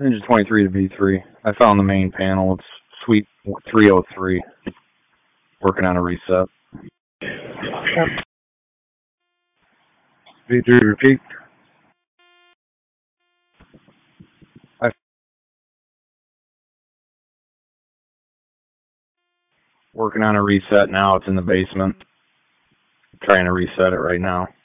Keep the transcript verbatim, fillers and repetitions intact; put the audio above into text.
Ninja twenty-three to V three. I found the main panel. It's suite three oh three. Working on a reset. Yep. V three, repeat. I working on a reset now. It's in the basement. Trying to reset it right now.